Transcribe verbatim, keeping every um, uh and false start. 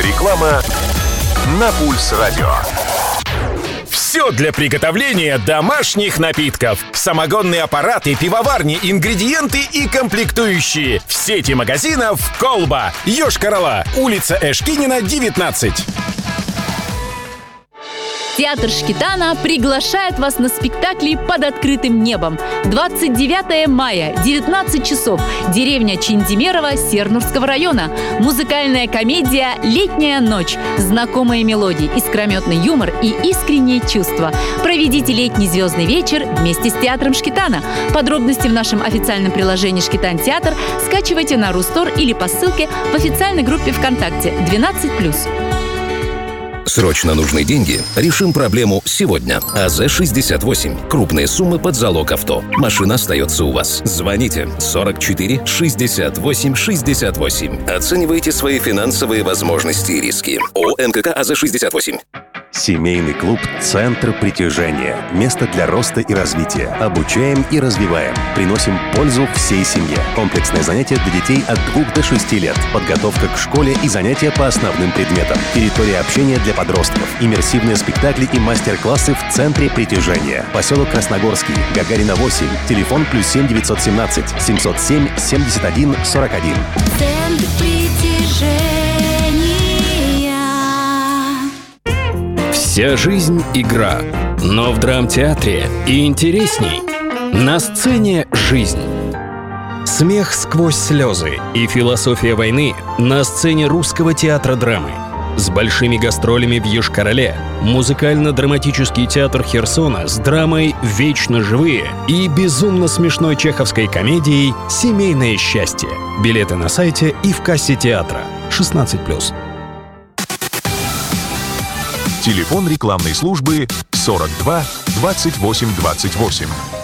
Реклама на Пульс Радио. Все для приготовления домашних напитков. Самогонные аппараты, пивоварни, ингредиенты и комплектующие. В сети магазинов «Колба». Йошкар-Ола. Улица Эшкинина, девятнадцать. Театр Шкитана приглашает вас на спектакли «Под открытым небом». двадцать девятого мая, девятнадцать часов. Деревня Чиндимерово Сернурского района. Музыкальная комедия «Летняя ночь». Знакомые мелодии, искрометный юмор и искренние чувства. Проведите летний звездный вечер вместе с театром Шкитана. Подробности в нашем официальном приложении «Шкитан Театр» скачивайте на Рустор или по ссылке в официальной группе ВКонтакте двенадцать плюс. Срочно нужны деньги? Решим проблему сегодня. АЗ шестьдесят восемь. Крупные суммы под залог авто. Машина остается у вас. Звоните сорок четыре шестьдесят восемь шестьдесят восемь. Оценивайте свои финансовые возможности и риски. ООО НКК АЗ шестьдесят восемь. Семейный клуб «Центр притяжения». Место для роста и развития. Обучаем и развиваем. Приносим пользу всей семье. Комплексные занятия для детей от двух до шести лет. Подготовка к школе и занятия по основным предметам. Территория общения для подростков. Иммерсивные спектакли и мастер-классы в Центре притяжения. Поселок Красногорский. Гагарина восемь. Телефон плюс семь девятьсот семнадцать семьсот семь семьдесят один сорок один. Центр притяжения. Вся жизнь — игра, но в драмтеатре и интересней. На сцене жизнь. Смех сквозь слезы и философия войны на сцене Русского театра драмы. С большими гастролями в Йошкар-Оле музыкально-драматический театр Херсона с драмой «Вечно живые» и безумно смешной чеховской комедией «Семейное счастье». Билеты на сайте и в кассе театра. шестнадцать плюс. Телефон рекламной службы сорок два двадцать восемь двадцать восемь.